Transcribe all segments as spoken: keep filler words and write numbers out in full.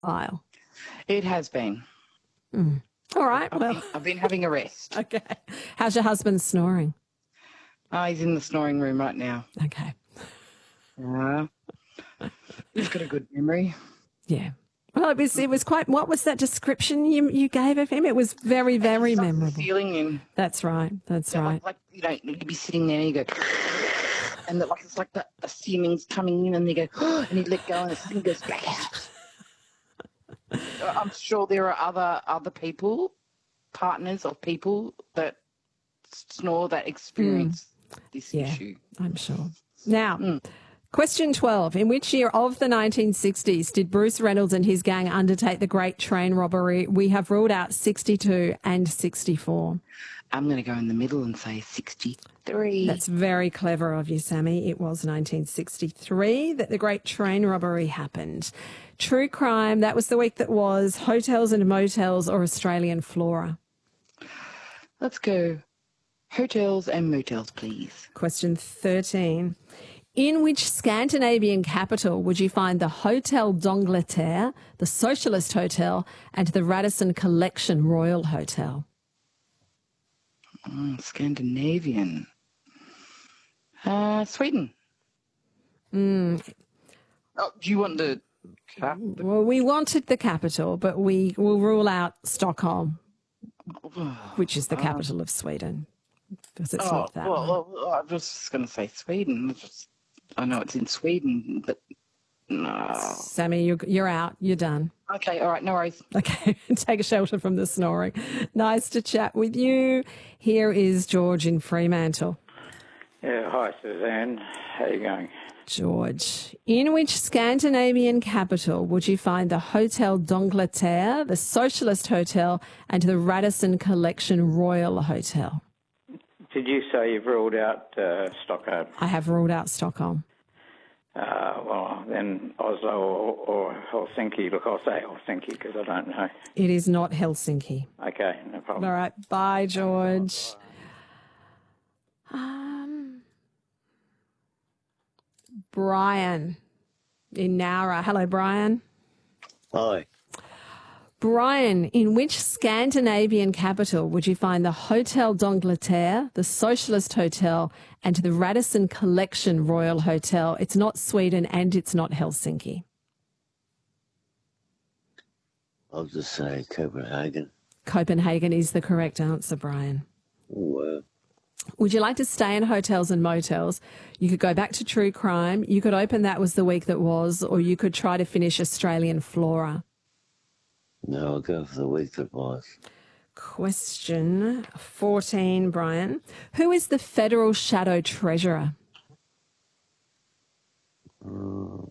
aisle? It has been. Mm. All right. I've, well, been, I've been having a rest. Okay. How's your husband snoring? Oh, he's in the snoring room right now. Okay. Yeah. He's got a good memory. Yeah. Well, it was, it was quite, what was that description you you gave of him? It was very, very memorable. Feeling in. That's right. That's yeah, right. Like, like, you know, you'd be sitting there and you go, and the, like, it's like the, the semen's coming in and you go, and he'd let go and his thing goes back out. I'm sure there are other other people, partners of people that snore that experience mm. this yeah, issue. I'm sure. Now, mm. question twelve. In which year of the nineteen sixties did Bruce Reynolds and his gang undertake the Great Train Robbery? We have ruled out sixty-two and sixty-four. I'm going to go in the middle and say sixty-three. That's very clever of you, Sammy. It was nineteen sixty-three that the Great Train Robbery happened. True crime, that was the week that was. Hotels and motels or Australian flora? Let's go hotels and motels, please. Question thirteen. In which Scandinavian capital would you find the Hotel d'Angleterre, the Socialist Hotel, and the Radisson Collection Royal Hotel? Oh, Scandinavian. Uh, Sweden. Mm. Oh, do you want the capital? Well, we wanted the capital, but we will rule out Stockholm, which is the capital of Sweden, because it's oh, not that well, one. well, I was just going to say Sweden. I, just, I know it's in Sweden, but no. Sammy, you're, you're out. You're done. Okay, all right, no worries. Okay, take a shelter from the snoring. Nice to chat with you. Here is George in Fremantle. Yeah, hi, Suzanne. How you going? George, in which Scandinavian capital would you find the Hotel d'Angleterre, the Socialist Hotel, and the Radisson Collection Royal Hotel? Did you say you've ruled out uh, Stockholm? I have ruled out Stockholm. Uh, well, then Oslo or, or Helsinki. Look, I'll say Helsinki because I don't know. It is not Helsinki. Okay, no problem. All right, bye, George. Um, Brian in Nowra. Hello, Brian. Hi. Brian, in which Scandinavian capital would you find the Hotel d'Angleterre, the Socialist Hotel, and the Radisson Collection Royal Hotel? It's not Sweden and it's not Helsinki. I'll just say Copenhagen. Copenhagen is the correct answer, Brian. Well. Would you like to stay in hotels and motels? You could go back to true crime. You could open That Was the Week That Was, or you could try to finish Australian flora. No, I'll go for the week that was. Question fourteen, Brian. Who is the federal shadow treasurer? Uh,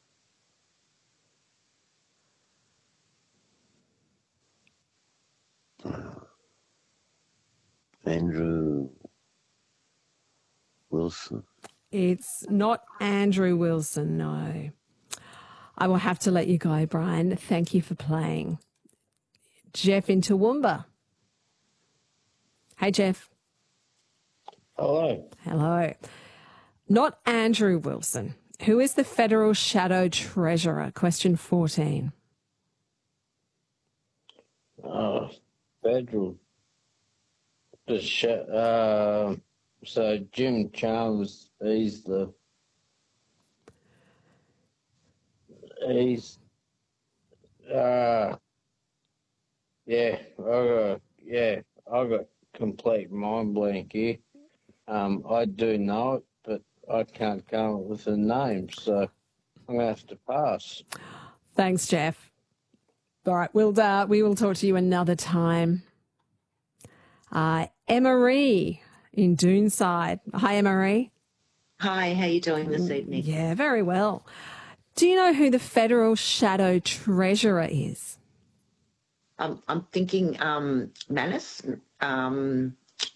Andrew Wilson. It's not Andrew Wilson, no. I will have to let you go, Brian. Thank you for playing. Jeff in Toowoomba. Hey, Jeff. Hello. Hello. Not Andrew Wilson. Who is the federal shadow treasurer? Question fourteen. Uh, federal. The sh- uh, so Jim Chalmers, he's the He's, uh, yeah, I got, yeah, I got complete mind blank here. Um, I do know it, but I can't come up with a name, so I'm going to have to pass. Thanks, Jeff. All right, we'll, uh, we will talk to you another time. Uh, Emma-Marie in Doonside. Hi, Emma-Marie. Hi, how are you doing this evening? Yeah, very well. Do you know who the federal shadow treasurer is? Um, I'm thinking um, Manus. Um,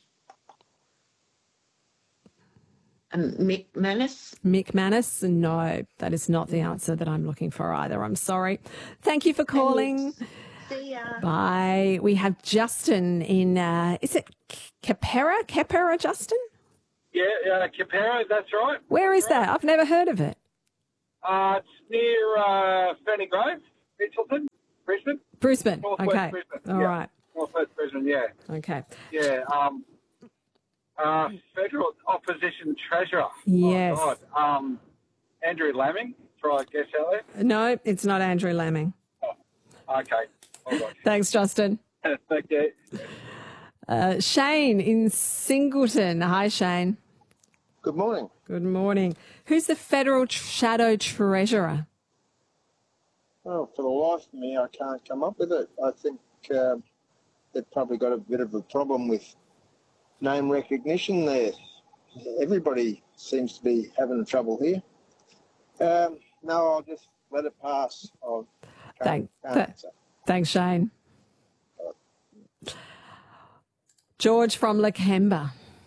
um, Mick Manus? Mick Manus? No, that is not the answer that I'm looking for either. I'm sorry. Thank you for calling. See ya. Bye. We have Justin in, uh, is it Keperra? Keperra, Justin? Yeah, uh, Keperra, that's right. Where is that's that? right. I've never heard of it. Uh, it's near uh, Ferny Grove, Mitchelton, Brisbane. Brisbane. Northwest Okay. Brisbane. All yeah. right. Northwest Brisbane, yeah. Okay. Yeah. Um, uh, Federal Opposition Treasurer. Yes. Oh, God. Um, Andrew Laming. Try I guess out there. No, it's not Andrew Laming. Okay. All right. Thanks, Justin. Thank you. Uh, Shane in Singleton. Hi, Shane. Good morning. Good morning. Who's the federal tr- shadow treasurer? Well, for the life of me, I can't come up with it. I think um, they've probably got a bit of a problem with name recognition there. Everybody seems to be having trouble here. Um, no, I'll just let it pass. I'll Thank, can't th- answer. thanks, Shane. George from Lakemba.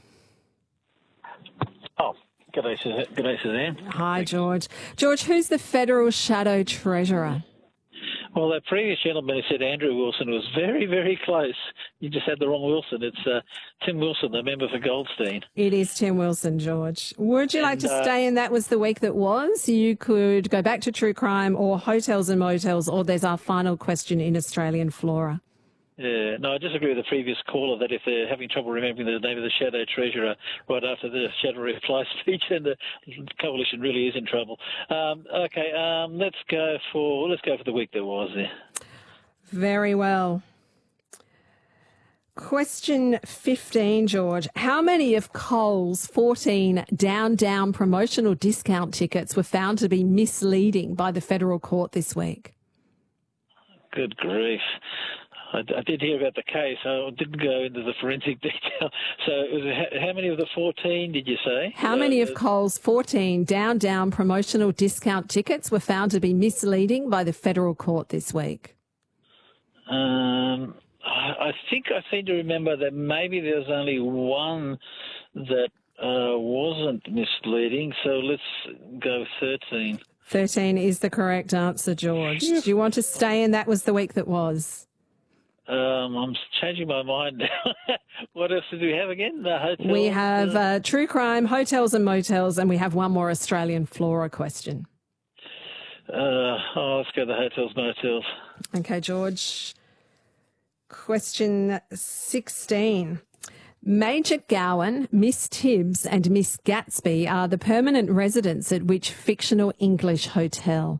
Oh, good day, Suzanne. Good day, Suzanne. Hi, George. George, who's the federal shadow treasurer? Well, that previous gentleman who said Andrew Wilson was very, very close. You just had the wrong Wilson. It's uh, Tim Wilson, the member for Goldstein. It is Tim Wilson, George. Would you like And, to uh, stay in That Was the Week That Was? You could go back to True Crime or Hotels and Motels, or there's our final question in Australian Flora. Yeah, no, I disagree with the previous caller that if they're having trouble remembering the name of the shadow treasurer right after the shadow reply speech, then the coalition really is in trouble. Um, okay, um, let's go for let's go for the week that was there. Very well. Question fifteen, George. How many of Coles' fourteen down, down promotional discount tickets were found to be misleading by the federal court this week? Good grief. I, I did hear about the case. I didn't go into the forensic detail. So it was, how many of the fourteen did you say? How many of Coles' fourteen down, down promotional discount tickets were found to be misleading by the federal court this week? Um, I, I think I seem to remember that maybe there was only one that uh, wasn't misleading. So let's go thirteen. thirteen is the correct answer, George. Do you want to stay in That Was the Week That Was? Um, I'm changing my mind now. What else do we have again? The hotel. We have uh, True Crime, Hotels and Motels, and we have one more Australian Flora question. Uh, oh, let's go the hotels, motels. Okay, George. Question sixteen. Major Gowan, Miss Tibbs and Miss Gatsby are the permanent residents at which fictional English hotel?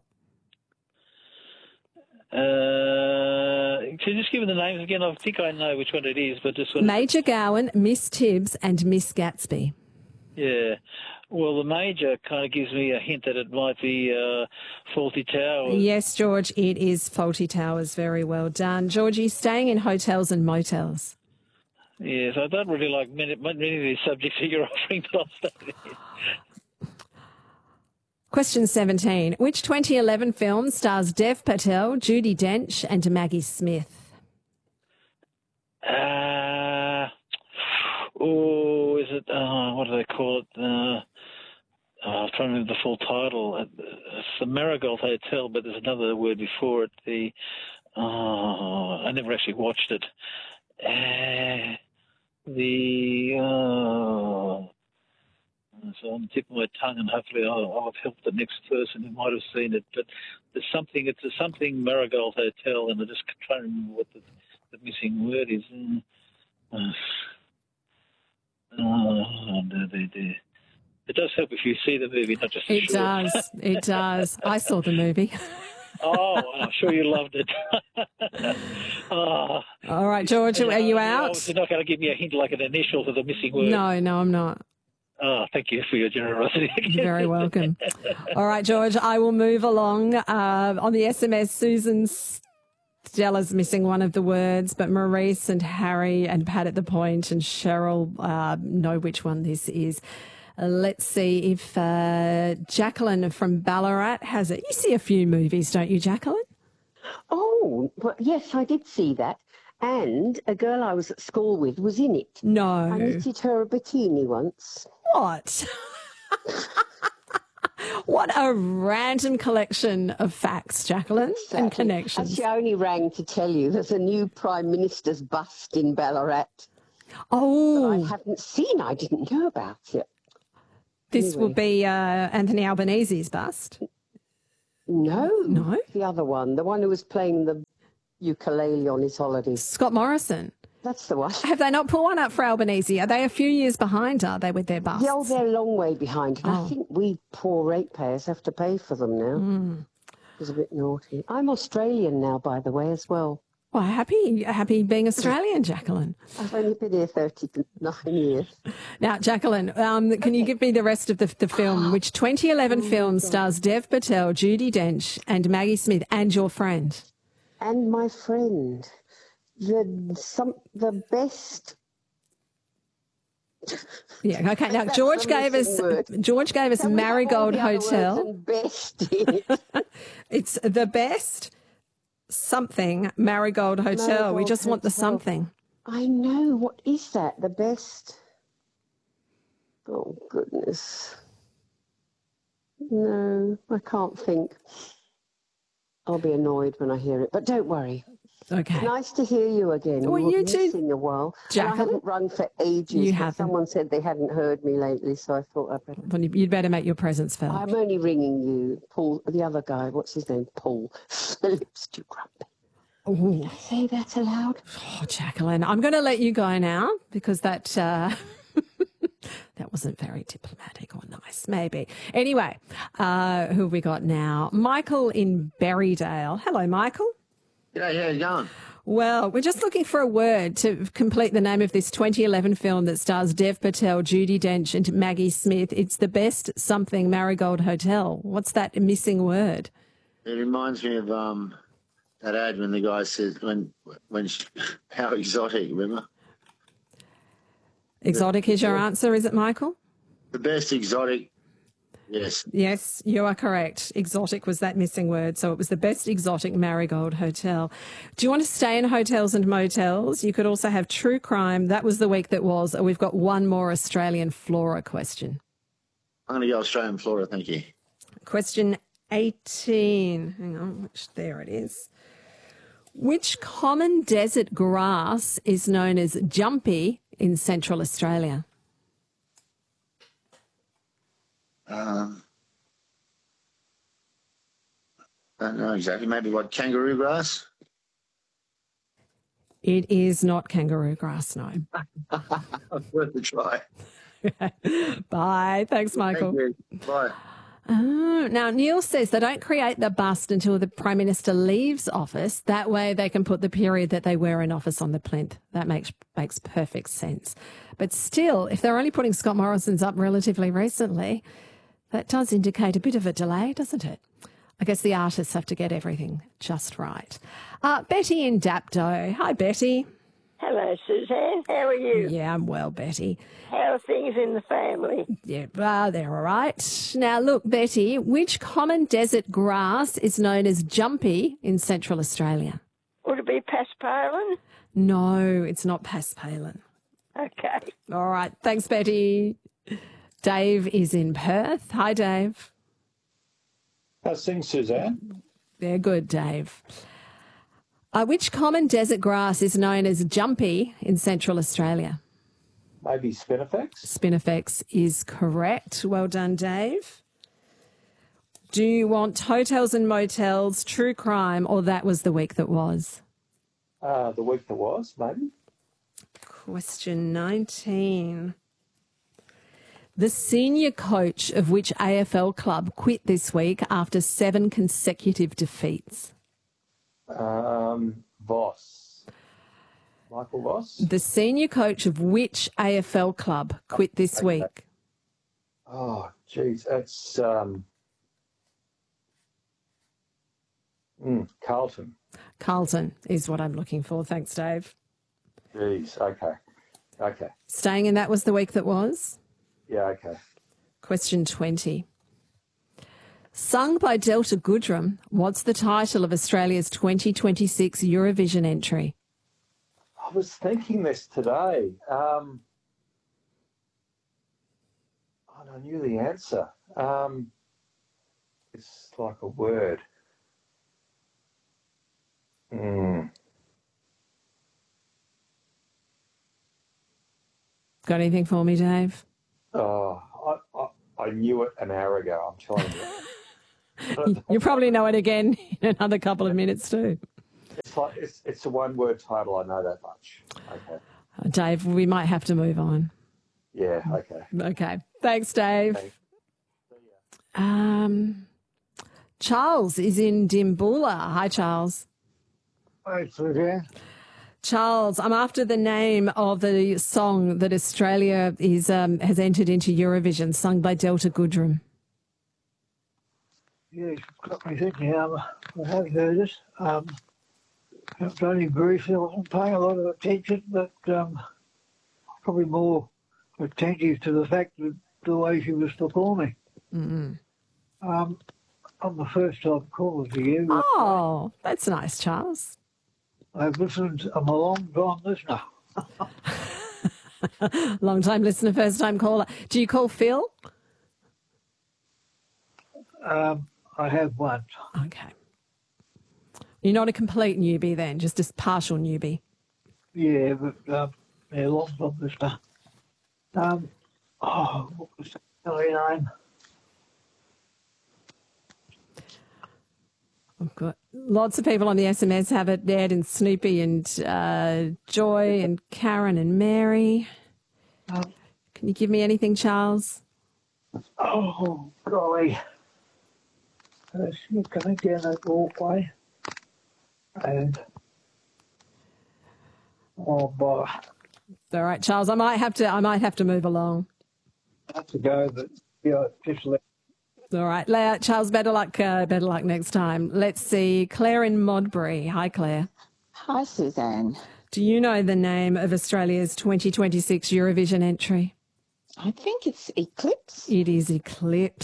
Uh, can you just give me the names again? I think I know which one it is, but just want Major Gowan, Miss Tibbs and Miss Gatsby. Yeah. Well, the major kind of gives me a hint that it might be uh, Faulty Towers. Yes, George, it is Faulty Towers. Very well done. George, are you staying in hotels and motels? Yes, I don't really like many, many of these subjects that you're offering, but I'll stay there. Question seventeen. Which twenty eleven film stars Dev Patel, Judi Dench and Maggie Smith? Uh, oh, is it, uh, what do they call it? Uh, oh, I'm trying to remember the full title. It's the Marigold Hotel, but there's another word before it. The, oh, I never actually watched it. Uh, the, oh, so on the tip of my tongue, and hopefully I'll, I'll have helped the next person who might have seen it. But there's something, it's a something Marigold Hotel, and I just trying to remember what the, the missing word is. Uh, oh, no, they do. It does help if you see the movie, not just the It short. does. It does. I saw the movie. Oh, I'm sure you loved it. oh, All right, George, are you You're out? obviously not going to give me a hint like an initial for the missing word. No, no, I'm not. Oh, thank you for your generosity. You're very welcome. All right, George, I will move along. Uh, on the S M S, Susan Stella's missing one of the words, but Maurice and Harry and Pat at the Point and Cheryl uh, know which one this is. Uh, let's see if uh, Jacqueline from Ballarat has it. You see a few movies, don't you, Jacqueline? Oh, well, yes, I did see that. And a girl I was at school with was in it. No. I knitted her a bikini once. What? What a random collection of facts, Jacqueline, Exactly. and connections. Actually, I only rang to tell you there's a new Prime Minister's bust in Ballarat. Oh. I haven't seen. I didn't know about it. This Anyway. will be uh, Anthony Albanese's bust. No. No? The other one, the one who was playing the ukulele on his holiday. Scott Morrison. That's the one. Have they not put one up for Albanese? Are they a few years behind, are they, with their busts? Yeah, oh, they're a long way behind. And Oh. I think we poor ratepayers have to pay for them now. Mm. It's a bit naughty. I'm Australian now, by the way, as well. Well, happy, happy being Australian, Jacqueline. I've only been here thirty-nine years. Now, Jacqueline, um, can you give me the rest of the, the film? Which twenty eleven film stars Dev Patel, Judi Dench and Maggie Smith and your friend? And my friend, the some the best. Yeah, okay. Now, That's George the gave us missing word. George gave us Tell me Marigold all the other words Hotel. and best in it. It's the best something Marigold Hotel. we Marigold just want the Hotel. something. I know. What is that? The best? Oh, goodness. No, I can't think. I'll be annoyed when I hear it, but don't worry. Okay. Nice to hear you again. Well, We were you too, missing a while. And I Jacqueline. haven't rung for ages. You but haven't. Someone said they hadn't heard me lately, so I thought I'd better. Well, you'd better make your presence felt. I'm only ringing you, Paul, the other guy. What's his name? Paul. Lips too grumpy. Ooh. Say that aloud. Oh, Jacqueline, I'm going to let you go now because that uh, that wasn't very diplomatic or nice, maybe. Anyway, uh, who have we got now? Michael in Berrydale. Hello, Michael. G'day, how you going? Well, we're just looking for a word to complete the name of this twenty eleven film that stars Dev Patel, Judi Dench and Maggie Smith. It's the best something Marigold Hotel. What's that missing word? It reminds me of um, that ad when the guy says, when, when, she, how exotic, remember? Exotic is your answer, is it, Michael? The best exotic, yes. Yes, you are correct. Exotic was that missing word. So it was the best exotic Marigold Hotel. Do you want to stay in hotels and motels? You could also have true crime. That was the week that was. We've got one more Australian flora question. I'm going to go Australian flora, thank you. Question eighteen. Hang on, which, there it is. Which common desert grass is known as jumpy in Central Australia? Um, I don't know exactly. Maybe what, kangaroo grass? It is not kangaroo grass, no. Worth a try. Bye. Thanks, Michael. Thank you. Bye. Oh, now, Neil says they don't create the bust until the Prime Minister leaves office. That way they can put the period that they were in office on the plinth. That makes makes perfect sense. But still, if they're only putting Scott Morrison's up relatively recently, that does indicate a bit of a delay, doesn't it? I guess the artists have to get everything just right. Uh, Betty in Dapto. Hi, Betty. Hello, Suzanne. How are you? Yeah, I'm well, Betty. How are things in the family? Yeah, well, they're all right. Now, look, Betty, which common desert grass is known as jumpy in Central Australia? Would it be paspalin? No, it's not paspalin. Okay. All right. Thanks, Betty. Dave is in Perth. Hi, Dave. How's things, Suzanne? They're good, Dave. Uh, which common desert grass is known as jumpy in Central Australia? Maybe Spinifex? Spinifex is correct. Well done, Dave. Do you want hotels and motels, true crime, or that was the week that was? Uh, the week that was, maybe. Question nineteen. The senior coach of which A F L club quit this week after seven consecutive defeats? Um, Voss. Michael Voss? The senior coach of which A F L club quit this Okay. week? Oh, geez, it's um, mm, Carlton. Carlton is what I'm looking for. Thanks, Dave. Geez, okay. Okay. Staying in that was the week that was? Yeah, okay. Question twenty. Sung by Delta Goodrem, what's the title of Australia's twenty twenty-six Eurovision entry? I was thinking this today. Um, and I knew the answer. Um, it's like a word. Mm. Got anything for me, Dave? Oh, I, I, I knew it an hour ago. I'm telling you. You'll probably know it again in another couple of minutes too. It's like it's it's a one-word title. I know that much. Okay. Uh, Dave, we might have to move on. Yeah. Okay. Okay. Thanks, Dave. Thanks. Um, Charles is in Dimboola. Hi, Charles. Hi, Suzanne. Charles, I'm after the name of the song that Australia is um, has entered into Eurovision, sung by Delta Goodrem. Yes, got me thinking. Um, I have heard it. Um, it's only briefly. I wasn't paying a lot of attention, but um, probably more attentive to the fact that the way she was performing. Mm-hmm. Um, I'm the first time caller to you. Oh, that's nice, Charles. I've listened. I'm a long time listener. Long time listener, first time caller. Do you call Phil? Um, I have one. Okay. You're not a complete newbie then, just a partial newbie. Yeah, but um, yeah, long time listener. Um, oh, what was that silly name? I've got lots of people on the S M S have it. Ed and Snoopy and uh, Joy and Karen and Mary. Um, Can you give me anything, Charles? Oh, golly. Uh, she's coming down that walkway. And, oh, boy. All right, Charles. I might have to. I might have to move along. I have to go, but yeah, just let. All right, Leah, Charles. Better luck. Uh, better luck next time. Let's see. Claire in Modbury. Hi, Claire. Hi, Suzanne. Do you know the name of Australia's twenty twenty-six Eurovision entry? I think it's Eclipse. It is Eclipse.